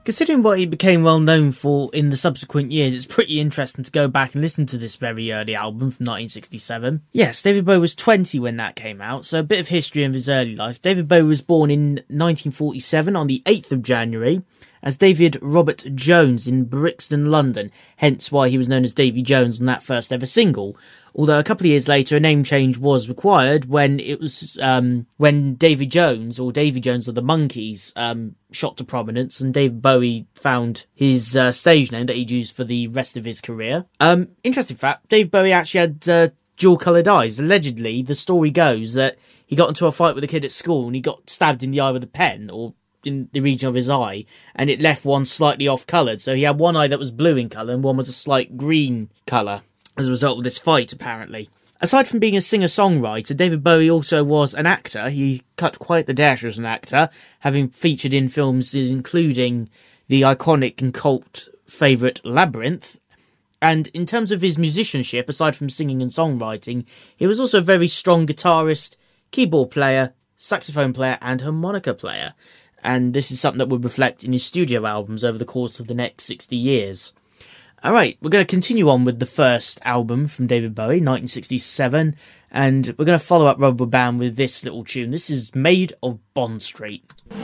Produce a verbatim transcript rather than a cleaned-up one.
Considering what he became well known for in the subsequent years, it's pretty interesting to go back and listen to this very early album from nineteen sixty-seven. Yes, David Bowie was twenty when that came out, so a bit of history of his early life. David Bowie was born in nineteen forty-seven on the eighth of January as David Robert Jones in Brixton, London, hence why he was known as Davy Jones on that first ever single. Although a couple of years later, a name change was required when it was um, when Davy Jones, or Davy Jones of the Monkees, um, shot to prominence, and David Bowie found his uh, stage name that he'd used for the rest of his career. Um, interesting fact, David Bowie actually had uh, dual-coloured eyes. Allegedly, the story goes that he got into a fight with a kid at school and he got stabbed in the eye with a pen, or in the region of his eye, and it left one slightly off-coloured. So he had one eye that was blue in colour and one was a slight green colour as a result of this fight, apparently. Aside from being a singer-songwriter, David Bowie also was an actor. He cut quite the dash as an actor, having featured in films including the iconic and cult favourite Labyrinth. And in terms of his musicianship, aside from singing and songwriting, he was also a very strong guitarist, keyboard player, saxophone player and harmonica player. And this is something that would reflect in his studio albums over the course of the next sixty years. Alright, we're going to continue on with the first album from David Bowie, nineteen sixty-seven, and we're going to follow up Rubber Band with this little tune. This is Maid of Bond Street.